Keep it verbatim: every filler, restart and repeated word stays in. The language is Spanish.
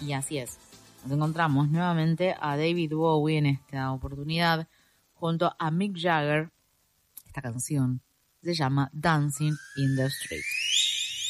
Y así es, nos encontramos nuevamente a David Bowie en esta oportunidad junto a Mick Jagger. Esta canción se llama Dancing in the Street.